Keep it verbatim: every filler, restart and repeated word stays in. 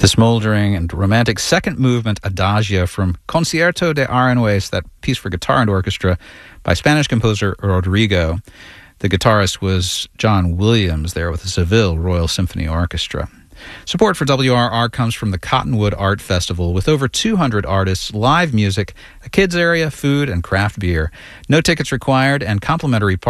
The smoldering and romantic second movement Adagio from Concierto de Aranjuez, that piece for guitar and orchestra by Spanish composer Rodrigo. The guitarist was John Williams there with the Seville Royal Symphony Orchestra. Support for W R R comes from the Cottonwood Art Festival with over two hundred artists, live music, a kids area, food, and craft beer. No tickets required and complimentary